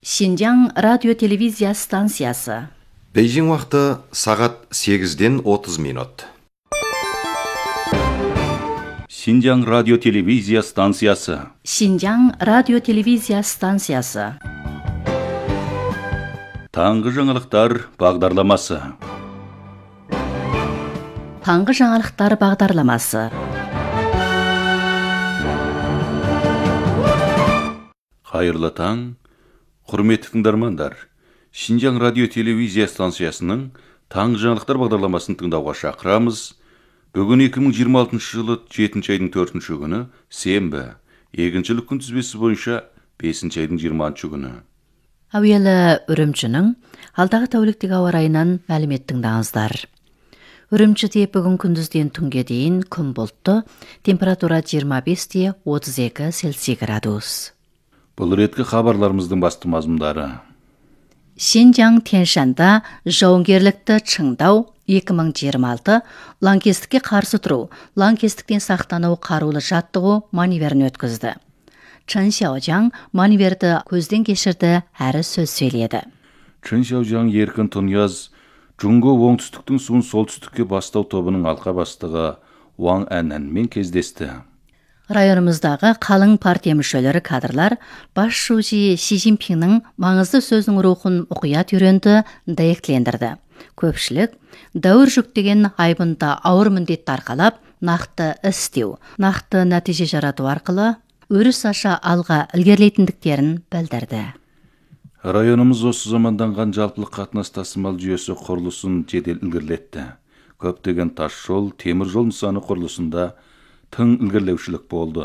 Шинжаң радио-телевизия станциясы. Бейжің уақыты сағат 8-ден 30 минут. Шинжаң радио-телевизия станциясы. Шинжаң радио-телевизия станциясы. Таңғы жаңалықтар бағдарламасы. Таңғы жаңалықтар бағдарламасы. Қайырлы таң, құрметті тыңдармандар. Шинжаң радио-телевизия станциясының таңғы жаңалықтар бағдарламасын тыңдауға шақырамыз. Бүгін 2026 жылы 7 айдың 4 күні, сенбі, егіншілік күнтізбесі бойынша 5 айдың 20 күні. Әуелі Үрімшінің алдағы тәуліктегі ауа райынан мәлімет тыңдаңыздар. Үрімшіде бүгін күндізден түнге дейін күн бұлтты, температура 25-32 Цельсий градус. Бұл реткі хабарларымыздың басты мазмұндары. Шинжаң Тяньшанда жауынгерлікті шыңдау 2026 лаңкестікке қарсы тұру, лаңкестіктен сақтану қарулы жаттығу маневерін өткізді. Чын Сяожаң маневерді көзден кешірді, әрі сөз сөйледі. Чын Сяожаң Еркін Тоньяз Джунго оңтүстіктің суын солтүстікке бастау тобының алқа бастығы Уаң Әннәнмен кездесті. Районымыздағы қалың партия мүшелері кадрлар бас шужи Си Цзиньпиннің маңызды сөзінің рухын мұқият үйренді, дәйектілендірді. Көпшілік дәуір жүктеген айбында ауыр міндетті арқалап, нақты істеу, нақты нәтиже жарату арқылы өріс аша алға ілгерілейтіндіктерін білдірді. Районымыз осы заманданған жалпылық қатынас тасымал жүйесі құрылысын жедел ілгерілетті. Көптеген тас жол, темір жол нысаны құрылысында тың ілгерлеушілік болды.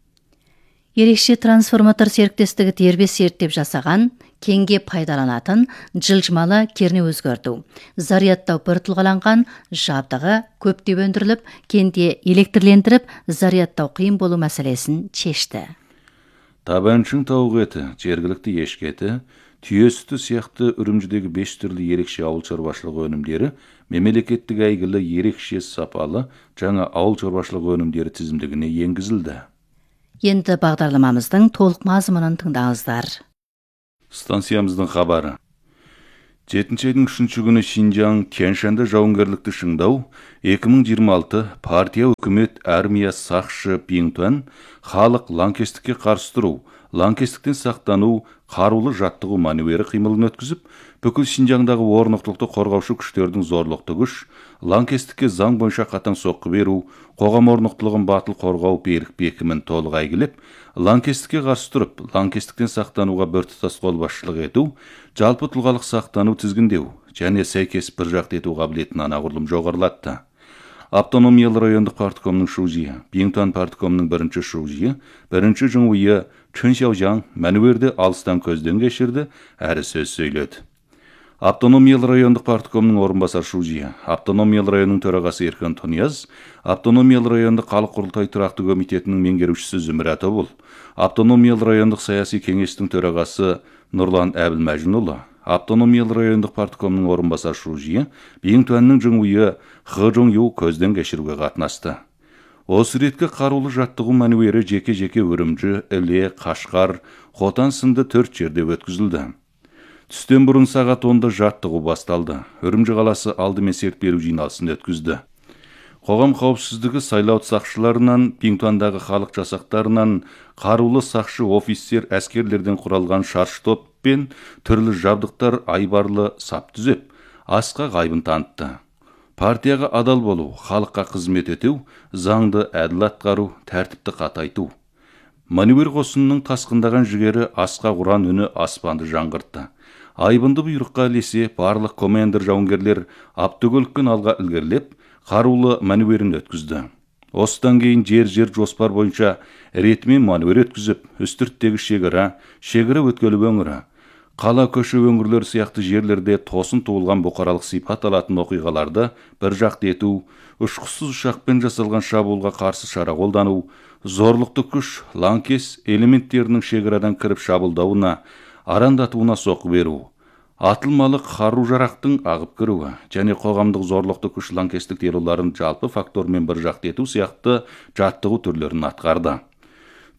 Ерекше трансформатор серіктестігі дербес зерттеп жасаған, кеңге пайдаланатын жылжымалы кернеу өзгерту, зарядтау бір тұлғаланған жабдығы көптеп өндіріліп, кенде электрлендіріп, зарядтау қиын болу мәселесін шешті. Табаншың тауық еті, жергілікті ешкі еті, түйе сүті сияқты Үрімжідегі 5 түрлі ерекше ауыл шаруашылығы өнімдері мемлекеттік әйгілі ерекше сапалы жаңа ауыл шаруашылығы өнімдері тізімдігіне енгізілді. Енді бағдарламамыздың толық мазмұнын тыңдаңыздар. Станциямыздың хабары. 7 айдың 3 күні Шинжаң Тяньшанда жауынгерлікті шыңдау 2026 партия, үкімет, армия, сақшы, Биңтуан халық лаңкестікке қарсы тұру, лаңкестіктен сақтану, қарулы жаттығу маневері қимылын өткізіп, бүкіл Шинжаңдағы орнықтылықты қорғаушы күштердің зорлықты күш, лаңкестікке заң бойынша қатаң соққы беру, қоғам орнықтылығын батыл қорғау берік бекімін толық әйгілеп, лаңкестікке қарсы тұрып, лаңкестіктен сақтануға біртұтас қолбасшылық ету, жалпы тұлғалық сақтану тізгіндеу және сәйкес бір жақты ету қабілетін анағұрлым жоғарылатты. Автономиялы райондық парткомның шужиы, Биңтуан парткомның бірінші шужиы, бірінші жыңуйы Чын Сяожаң мәнуерді алыстан көзден кешірді, әрі сөз сөйледі. Автономиялы райондық парткомның орынбасар шужиы, Автономиялы районның төрағасы Еркін Тоньяз, Автономиялы райондық халық құрылтай тұрақты комитетінің меңгерушісі Зүмірат Обыл, Автономиялы райондық саяси кеңестің төрағасы Нұрлан Әбілмәжінұлы, Автономиялы райондық парткомның орынбасар шужиы, Биңтуанның жыңуйы Хы Жоңю көзден кешіруге қатынасты. Осы реткі қарулы жаттығу маневері жеке-жеке Үрімжі, Іле, Қашқар, Хотан сынды 4 жерде өткізілді. Түстен бұрын сағат 10-да жаттығу басталды. Үрімжі қаласы алдымен серт беру жиналысын өткізді. Қоғам қауіпсіздігі сайлау сақшыларынан, Биңтуандағы халық жасақтарынан, қарулы сақшы офицер әскерлерден құралған шаршы топпен түрлі жабдықтар айбарлы сап түзеп, асқа ғайбын танытты. Партияға адал болу, халыққа қызмет ету, заңды әділ атқару, тәртіпті қатайту. Маневер қосынының тасқындаған жігері асқа құран үні аспанды жаңғыртты. Айбынды бұйрыққа ілесе барлық командир жауынгерлер аптөгөлікпен алға ілгерлеп, қарулы маневерін өткізді. Осыдан кейін жер жоспар бойынша ретімен маневер өткізіп, үстірттегі шегірі өткелі өңірі, қала көші өңірлер сияқты жерлерде тосын туылған бұқаралық сипат алатын оқиғаларды бір жақты ету, ұшқышсыз ұшақпен жасалған шабуылға қарсы шара қолдану, зорлықты күш, лаңкес элементтерінің шекарадан кіріп шабуылдауына, арандатуына соққы беру, атылмалы қару жарақтың ағып кіруі және қоғамдық зорлықты күш лаңкестік террорларын жалпы фактормен бір жақты ету сияқты жаттығу түрлерін атқарды.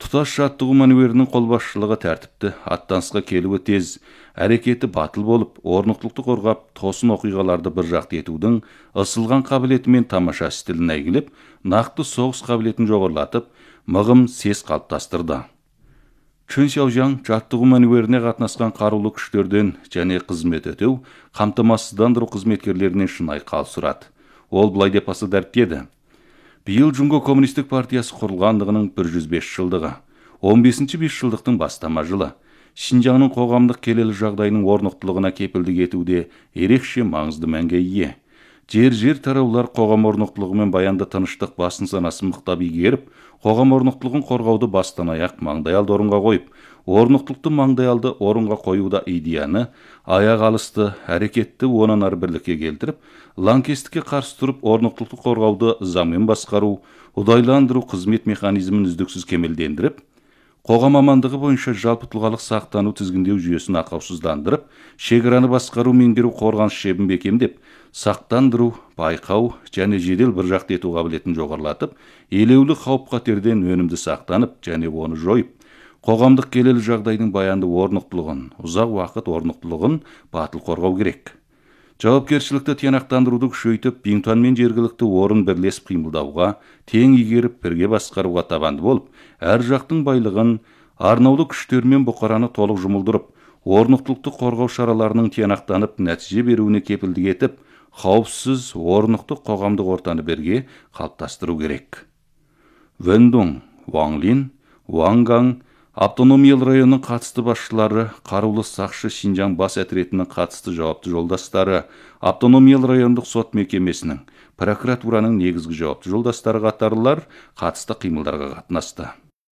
Тұтас жаттығу маневрінің қолбасшылығы тәртіпті, аттанысқа келуі тез, әрекеті батыл болып, орнықтылықты қорғап, тосын оқиғаларды бір жақты етудің ысылған қабілетімен тамаша стилін әйгілеп, нақты соғыс қабілетін жоғарлатып, мығым сес қалыптастырды. Чын Сяожаң жаттығу маневріне қатынасқан қарулы күштерден және қызмет өтеу, қамтамасыздандыру қызметкерлерінен шынайы қал сұрады. Ол былай деп асы дәріптеді. Биыл Жұңго Коммунистік партиясы құрылғандығының 105 жылдығы, 15-ші бесжылдықтың бастама жылы. Шинжаңның қоғамдық келелі жағдайының орнықтылығына кепілдік етуде ерекше маңызды мәнге ие. Жер тараулар қоғам орнықтылығы мен баянды тыныштық басын санасын мықтап игеріп, қоғам орнықтылығын қорғауды бастан аяқ маңдайалды орынға қойып, орнықтылықты маңдайалды орынға қоюда идеяны, аяқ алысты, әрекетті онан ары бірлікке келтіріп, лаңкестікке қарсы тұрып, орнықтылықты қорғауды заңмен басқару, ұдайландыру қызмет механизмін үздіксіз кемелдендіріп, қоғам амандығы бойынша жалпы тұлғалық сақтану тізгіндеу жүйесін ақаусыздандырып, шекараны басқару меңгеру қорғаныс шебін бекемдеп, сақтандыру, байқау және жедел бір жақты ету қабілетін жоғарлатып, елеулі қауіп қатерден өнімді сақтанып және оны жойып, қоғамдық келелі жағдайдың баянды орнықтылығын, ұзақ уақыт орнықтылығын батыл қорғау керек. Жауапкершілікті тиянақтандыруды күшейтіп, Биңтуан мен жергілікті орын бірлесіп қимылдауға, тең игеріп, бірге басқаруға табанды болып, әр жақтың байлығын, арнаулы күштермен бұқараны толық жұмылдырып, орнықтылықты қорғау шараларының тиянақтанып, нәтиже беруіне кепілдік етіп, қауіпсіз, орнықты қоғамдық ортаны бірге қалыптастыру керек. Вэндун, Ванлин, Вангаң, автономиялы районның қатысты басшылары, қарулы сақшы Шинжаң бас әтіретінің қатысты жауапты жолдастары, автономиялы райондық сот мекемесінің, прокуратураның негізгі жауапты жолдастары қатарлар қатысты қимылдарға қатынасты.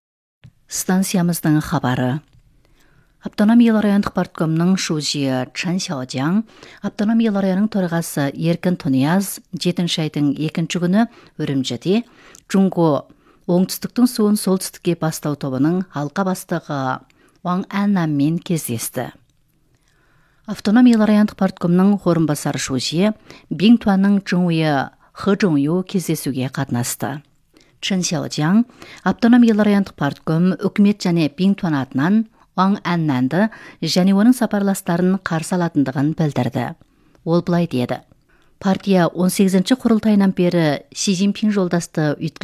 Станциямыздың хабары. Автономиялы райондық парткомның шужи Чын Сяожаң, автономиялы районның төрағасы Еркін Тунияз 7-ші айдың 2-ші күні Үрімжіде Жұңго оңтүстіктің суын солтүстікке бастау тобының алқа бастығы Ваң Әннанмен кездесті. Автономиялы райондық парткомның орынбасары шужи Биңтуанның Жұңуы Хы Жұңю кездесуге қатынасты. Чын Сяожаң автономиялы райондық партком үкімет және Биңтуан атынан Ваң Әннанды және оның сапарластарын қарсы алатындығын білдірді. Ол былай деді. Партия 18-ші құрылтайынан бері Си Цзиньпин жолдасты